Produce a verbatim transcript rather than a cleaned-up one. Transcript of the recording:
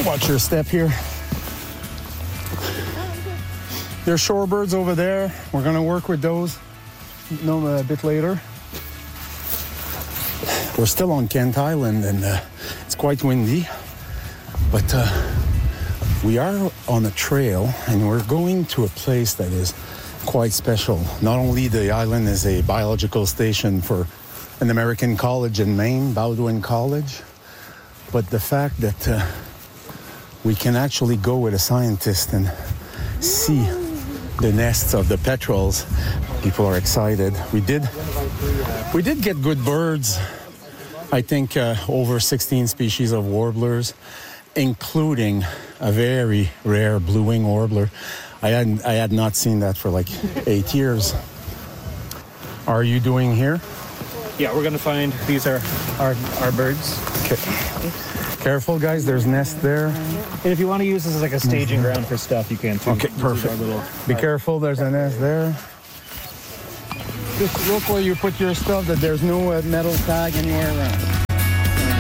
Watch your step here. There's shorebirds over there. We're gonna work with those no, a bit later. We're still on Kent Island and uh, it's quite windy, but uh, we are on a trail and we're going to a place that is quite special. Not only the island is a biological station for an American college in Maine, Bowdoin College, but the fact that uh, we can actually go with a scientist and see the nests of the petrels. People are excited. We did, we did get good birds. I think uh, over sixteen species of warblers, including a very rare blue-wing warbler. I had I had not seen that for like eight years. Are you doing here? Yeah, we're gonna find these are our our birds. Okay. Careful, guys. There's nests there. And if you want to use this as like a staging mm-hmm. ground for stuff, you can too. Okay, perfect. Little, Be careful. There's a nest there. Just look where you put your stuff. That there's no uh, metal tag anywhere around.